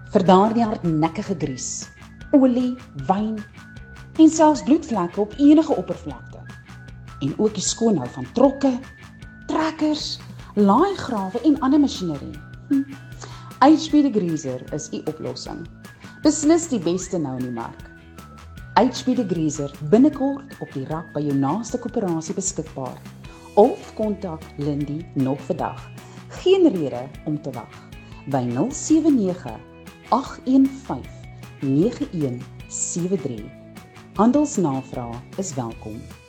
vir daardie hardnekkige gries, olie, wyn en selfs bloedvlekke op enige oppervlakte. En ook die skoonhou van trokke, trekkers, laaigrawe en ander masjinerie. HP Degreaser is die oplossing. Beslis die beste nou in die mark. HP Degreaser binnekort op die rak by jou naaste koöperasie beskikbaar. Of kontak Lindy nog vandag. Geen rede om te wag. By 079 815 9173. Handelsnavraag is welkom.